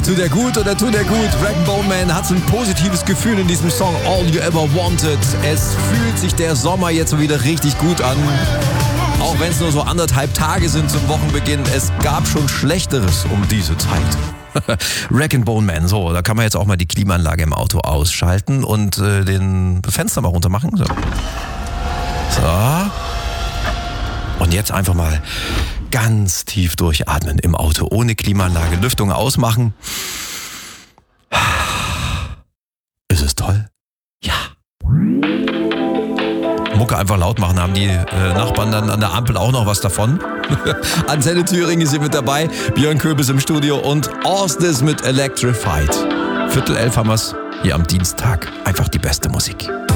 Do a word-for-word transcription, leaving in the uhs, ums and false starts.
Tut er gut oder tut er gut? Rag and Bone Man hat so ein positives Gefühl in diesem Song All You Ever Wanted. Es fühlt sich der Sommer jetzt wieder richtig gut an. Auch wenn es nur so anderthalb Tage sind zum Wochenbeginn. Es gab schon Schlechteres um diese Zeit. Rag and Bone Man, so, da kann man jetzt auch mal die Klimaanlage im Auto ausschalten und äh, den Fenster mal runter machen. So. so. Und jetzt einfach mal ganz tief durchatmen im Auto, ohne Klimaanlage, Lüftung ausmachen. Ist es toll? Ja. Mucke einfach laut machen, haben die äh, Nachbarn dann an der Ampel auch noch was davon. Antenne Thüringen ist hier mit dabei, Björn Köbis im Studio und Orstes mit Electrified. Viertel elf haben wir's hier am Dienstag. Einfach die beste Musik.